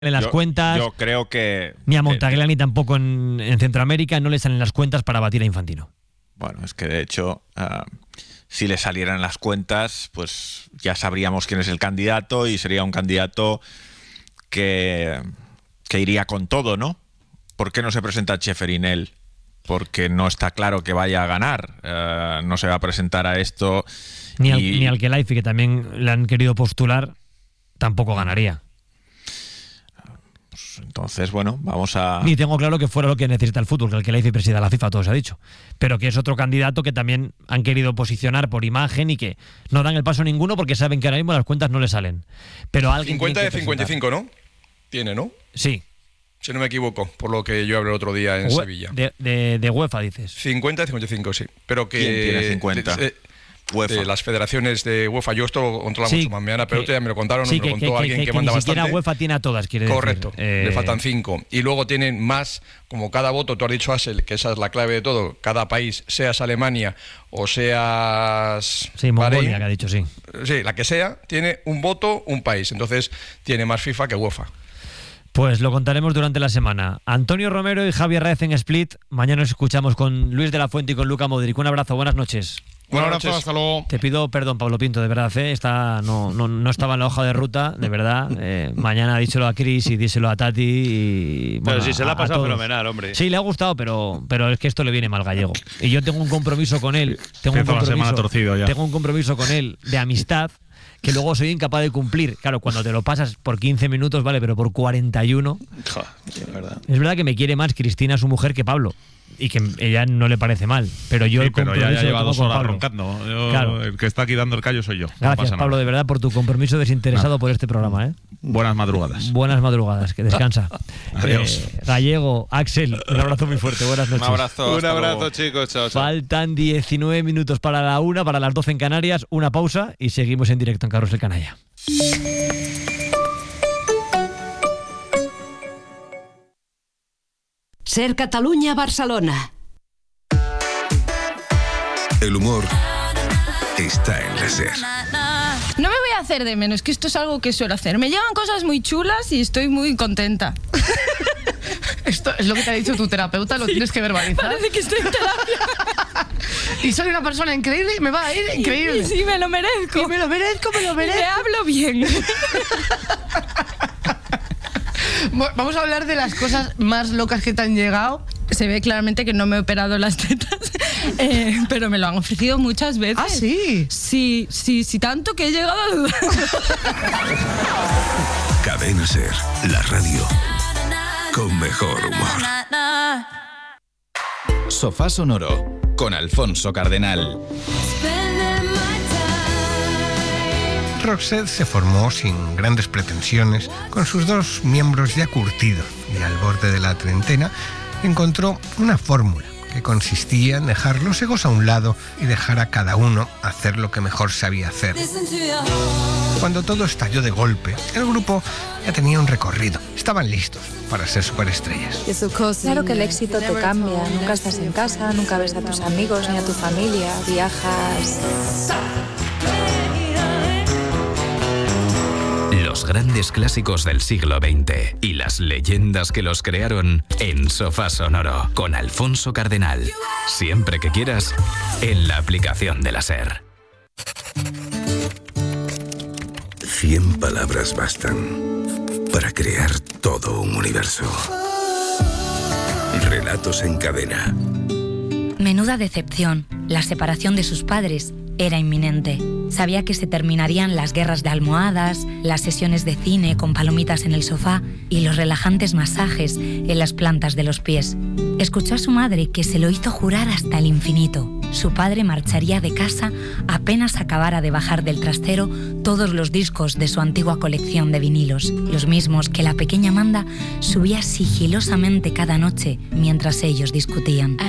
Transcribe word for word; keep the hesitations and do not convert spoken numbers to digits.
en las yo, cuentas. Yo creo que... Ni a Montagliani eh, tampoco en, en Centroamérica no le salen las cuentas para batir a Infantino. Bueno, es que de hecho, uh, si le salieran las cuentas, pues ya sabríamos quién es el candidato y sería un candidato que, que iría con todo, ¿no? ¿Por qué no se presenta Txeferin él? Porque no está claro que vaya a ganar. Uh, no se va a presentar a esto. Ni, y... al, ni al Khelaifi, que también le han querido postular, tampoco ganaría. Pues entonces, bueno, vamos a... Ni tengo claro que fuera lo que necesita el fútbol, que el Khelaifi presida la FIFA, todo se ha dicho. Pero que es otro candidato que también han querido posicionar por imagen y que no dan el paso ninguno porque saben que ahora mismo las cuentas no le salen. Pero alguien cincuenta de cincuenta y cinco, ¿no? Tiene, ¿no? Sí. Si no me equivoco, por lo que yo hablé el otro día en Ue- Sevilla. De, de, de UEFA, dices. cincuenta de cincuenta y cinco, sí. Pero que... ¿Quién tiene cincuenta? De, de, UEFA. de las federaciones de UEFA. Yo esto lo controlo Sí, mucho más. Me han pero que- ya me lo contaron, sí, me lo que, contó que, alguien que, que, que manda ni siquiera bastante. UEFA tiene a todas, quiere decir. Correcto, Eh, le faltan cinco. Y luego tienen más, como cada voto, tú has dicho, Asel, que esa es la clave de todo. Cada país, seas Alemania o seas... Sí, Mongolia, Bahrein, que ha dicho, sí. sí, la que sea, tiene un voto, un país. Entonces tiene más FIFA que UEFA. Pues lo contaremos durante la semana. Antonio Romero y Javier Raez en Split. Mañana nos escuchamos con Luis de la Fuente y con Luka Modric. Un abrazo, buenas noches. Un Buenas abrazo, noches. hasta luego. Te pido perdón, Pablo Pinto, de verdad, ¿eh? Está, no, no, no estaba en la hoja de ruta, de verdad. Eh, mañana díselo a Chris y díselo a Tati. Y, bueno, Pero si se la a- ha a pasado todos. fenomenal, hombre. Sí, le ha gustado, pero, pero es que esto le viene mal Gallego. Y yo tengo un compromiso con él. Tengo un Empezó la compromiso, semana torcido ya. tengo un compromiso con él de amistad que luego soy incapaz de cumplir. Claro, cuando te lo pasas por quince minutos, vale, pero por cuarenta y uno. Joder, es verdad. Es verdad que me quiere más Cristina, su mujer, que Pablo. Y que ella no le parece mal. Pero yo Sí, el pero ya, compromiso ya lo lleva tengo dos con horas Pablo. roncando. Yo- Claro. El que está aquí dando el callo soy yo. No Gracias, pasa nada. Pablo, de verdad, por tu compromiso desinteresado por este programa, ¿eh? Buenas madrugadas. Buenas madrugadas, que descansa. Adiós. Eh, Gallego, Axel, un abrazo muy fuerte, buenas Un noches. abrazo. Un hasta abrazo, luego. chicos. Chao, chao. Faltan diecinueve minutos para la una, para las doce en Canarias, una pausa y seguimos en directo en Carrusel Canalla. Ser Catalunya, Barcelona. El humor está en la SER. No me voy a hacer de menos, que esto es algo que suelo hacer. Me llegan cosas muy chulas y estoy muy contenta. Esto es lo que te ha dicho tu terapeuta, lo tienes que verbalizar. Parece que estoy en terapia. Y soy una persona increíble y me va a ir increíble. Y sí, me lo merezco. Y me lo merezco, me lo Y me merezco. hablo bien. Bueno, vamos a hablar de las cosas más locas que te han llegado. Se ve claramente que no me he operado las tetas, eh, pero me lo han ofrecido muchas veces. Ah, sí. Sí, sí, sí, tanto que he llegado a dudar. Cadena SER, la radio con mejor humor. Sofá Sonoro con Alfonso Cardenal. Roxette se formó sin grandes pretensiones, con sus dos miembros ya curtidos y al borde de la treintena, encontró una fórmula que consistía en dejar los egos a un lado y dejar a cada uno hacer lo que mejor sabía hacer. Cuando todo estalló de golpe, el grupo ya tenía un recorrido, estaban listos para ser superestrellas. Claro que el éxito te cambia, nunca estás en casa, nunca ves a tus amigos ni a tu familia, viajas... Los grandes clásicos del siglo veinte y las leyendas que los crearon en Sofá Sonoro con Alfonso Cardenal. Siempre que quieras, en la aplicación de la SER. Cien palabras bastan para crear todo un universo. Relatos en cadena. Menuda decepción. La separación de sus padres era inminente. Sabía que se terminarían las guerras de almohadas, las sesiones de cine con palomitas en el sofá y los relajantes masajes en las plantas de los pies. Escuchó a su madre, que se lo hizo jurar hasta el infinito. Su padre marcharía de casa apenas acabara de bajar del trastero todos los discos de su antigua colección de vinilos, los mismos que la pequeña Amanda subía sigilosamente cada noche mientras ellos discutían.